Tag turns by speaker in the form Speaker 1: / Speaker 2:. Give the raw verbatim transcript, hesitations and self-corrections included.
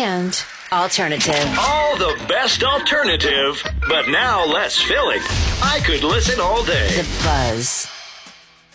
Speaker 1: and alternative.
Speaker 2: All the best alternative, but now less filling. I could listen all day.
Speaker 1: The Buzz.